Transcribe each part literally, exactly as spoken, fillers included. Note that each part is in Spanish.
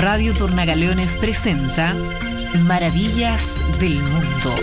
Radio Tornagaleones presenta Maravillas del Mundo.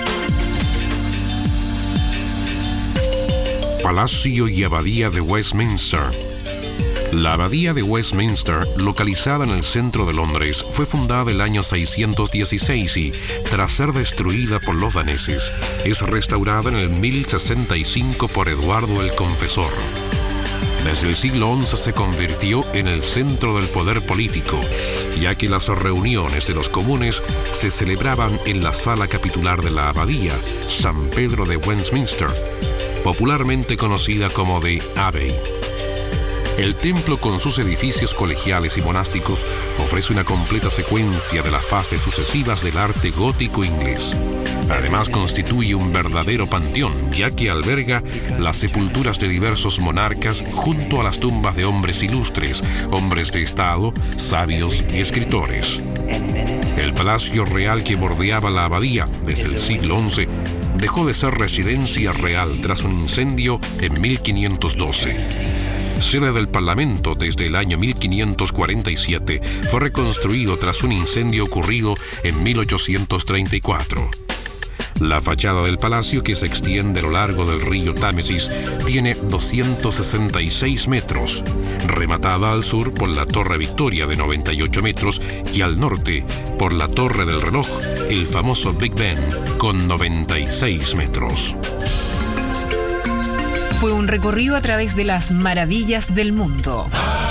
Palacio y Abadía de Westminster. La Abadía de Westminster, localizada en el centro de Londres, fue fundada el año seiscientos dieciséis y, tras ser destruida por los daneses, es restaurada en el mil sesenta y cinco por Eduardo el Confesor. Desde el siglo once se convirtió en el centro del poder político, ya que las reuniones de los comunes se celebraban en la sala capitular de la abadía, San Pedro de Westminster, popularmente conocida como The Abbey. El templo, con sus edificios colegiales y monásticos, ofrece una completa secuencia de las fases sucesivas del arte gótico inglés. Además, constituye un verdadero panteón, ya que alberga las sepulturas de diversos monarcas junto a las tumbas de hombres ilustres, hombres de Estado, sabios y escritores. El palacio real que bordeaba la abadía desde el siglo once dejó de ser residencia real tras un incendio en mil quinientos doce. Sede del Parlamento desde el año mil quinientos cuarenta y siete, fue reconstruido tras un incendio ocurrido en mil ochocientos treinta y cuatro. La fachada del palacio, que se extiende a lo largo del río Támesis, tiene doscientos sesenta y seis metros, rematada al sur por la Torre Victoria de noventa y ocho metros y al norte por la Torre del Reloj, el famoso Big Ben, con noventa y seis metros. Fue un recorrido a través de las maravillas del mundo.